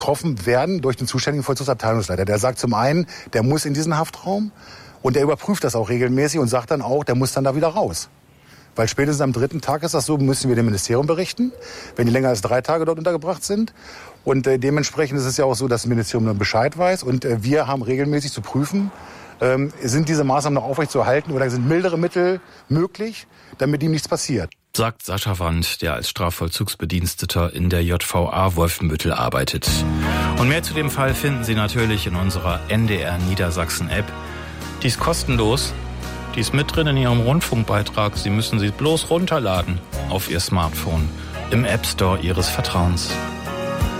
getroffen werden durch den zuständigen Vollzugsabteilungsleiter. Der sagt zum einen, der muss in diesen Haftraum und der überprüft das auch regelmäßig und sagt dann auch, der muss dann da wieder raus. Weil spätestens am 3. Tag ist das so, müssen wir dem Ministerium berichten, wenn die länger als 3 Tage dort untergebracht sind. Und dementsprechend ist es ja auch so, dass das Ministerium dann Bescheid weiß. Und wir haben regelmäßig zu prüfen, sind diese Maßnahmen noch aufrechtzuerhalten oder sind mildere Mittel möglich, damit ihm nichts passiert. Sagt Sascha Wandt, der als Strafvollzugsbediensteter in der JVA Wolfenbüttel arbeitet. Und mehr zu dem Fall finden Sie natürlich in unserer NDR Niedersachsen-App. Die ist kostenlos. Die ist mit drin in Ihrem Rundfunkbeitrag. Sie müssen sie bloß runterladen auf Ihr Smartphone im App Store Ihres Vertrauens.